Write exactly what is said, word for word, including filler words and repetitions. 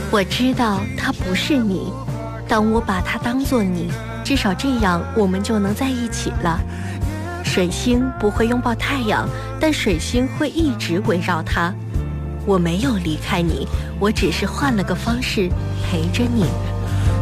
我知道他不是你，但我把他当作你，至少这样我们就能在一起了。水星不会拥抱太阳，但水星会一直围绕它。我没有离开你，我只是换了个方式陪着你。